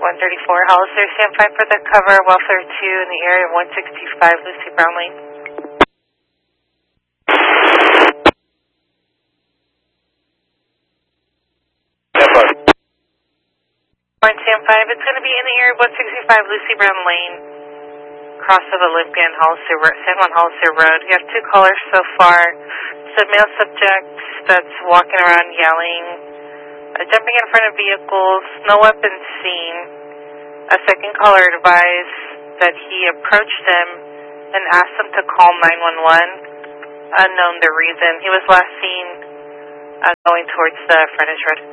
134, Hollister, stand 5 for the cover, Welfare 2 in the area of 165 Lucy Brown Lane. Stand 5, it's going to be in the area of 165 Lucy Brown Lane, cross of Olympia and San Juan Hollister Road. We have 2 callers so far. It's a male subject that's walking around yelling, jumping in front of vehicles, no weapons seen. A second caller advised that he approached them and asked them to call 911, unknown the reason. He was last seen going towards the frontage road.